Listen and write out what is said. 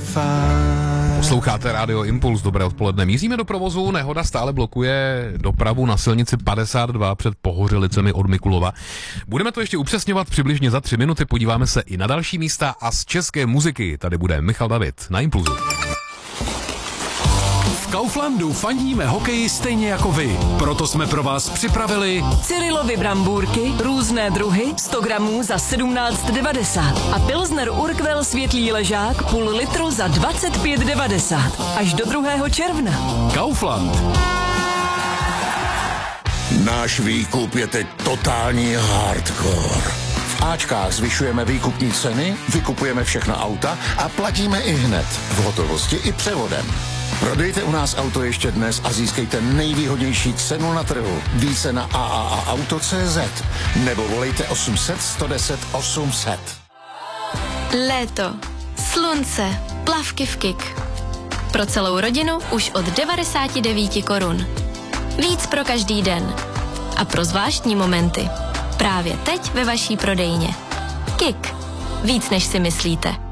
Posloucháte Radio Impuls, dobré odpoledne. Míříme do provozu, nehoda stále blokuje dopravu na silnici 52 před Pohořelicemi od Mikulova. Budeme to ještě upřesňovat přibližně za 3 minuty, podíváme se i na další místa a z české muziky tady bude Michal David na Impulzu. V Kauflandu fandíme hokeji stejně jako vy. Proto jsme pro vás připravili Cyrilovy brambůrky, různé druhy, 100 gramů za 17,90 a Pilsner Urquell světlý ležák půl litru za 25,90 až do 2. června. Kaufland. Náš výkup je teď totální hardcore. V Ačkách zvyšujeme výkupní ceny, vykupujeme všechna auta a platíme i hned, v hotovosti i převodem. Prodejte u nás auto ještě dnes a získejte nejvýhodnější cenu na trhu. Více na AAAauto.cz nebo volejte 800 110 800. Léto, slunce, plavky v KIK. Pro celou rodinu už od 99 korun. Víc pro každý den. A pro zvláštní momenty. Právě teď ve vaší prodejně. KIK. Víc než si myslíte.